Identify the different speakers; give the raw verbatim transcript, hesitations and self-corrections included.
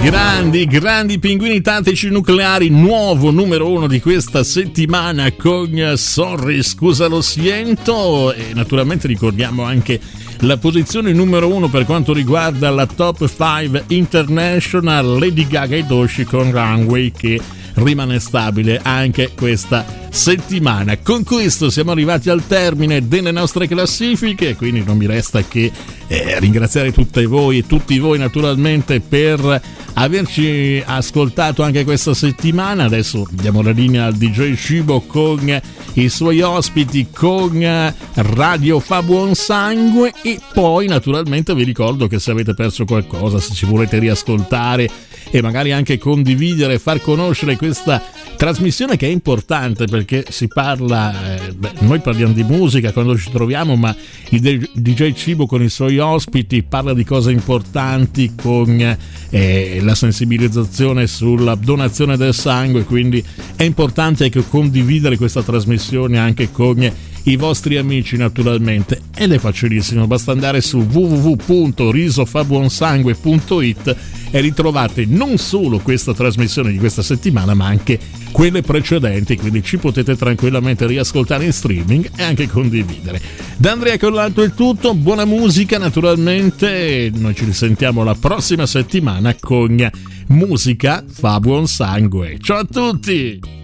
Speaker 1: Grandi, grandi pinguini tattici nucleari, nuovo numero uno di questa settimana con Sorry, scusa lo siento, e naturalmente ricordiamo anche la posizione numero uno per quanto riguarda la top cinque international, Lady Gaga e Doechii con Runway, che rimane stabile anche questa settimana. Con questo siamo arrivati al termine delle nostre classifiche, quindi non mi resta che eh, ringraziare tutte voi e tutti voi naturalmente per averci ascoltato anche questa settimana. Adesso diamo la linea al D J Cibo con i suoi ospiti, con Radio Fa Buon Sangue, e poi naturalmente vi ricordo che se avete perso qualcosa, se ci volete riascoltare e magari anche condividere, far conoscere questa trasmissione che è importante, perché si parla, eh, beh, noi parliamo di musica quando ci troviamo, ma il D J Cibo con i suoi ospiti parla di cose importanti, con eh, la sensibilizzazione sulla donazione del sangue, quindi è importante anche condividere questa trasmissione anche con i vostri amici naturalmente, ed è facilissimo, basta andare su w w w punto risofabuonsangue punto it e ritrovate non solo questa trasmissione di questa settimana ma anche quelle precedenti, quindi ci potete tranquillamente riascoltare in streaming e anche condividere. Da Andrea Collalto è tutto, buona musica naturalmente, noi ci risentiamo la prossima settimana con Musica Fa Buon Sangue. Ciao a tutti!